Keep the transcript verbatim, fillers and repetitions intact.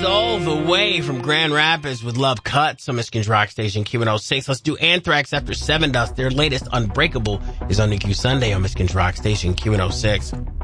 Soul the way from Grand Rapids with Love Cuts on Michigan's Rock Station Q one oh six. Let's do Anthrax after seven dust. Their latest Unbreakable is on N Q Sunday on Michigan's Rock Station Q one oh six.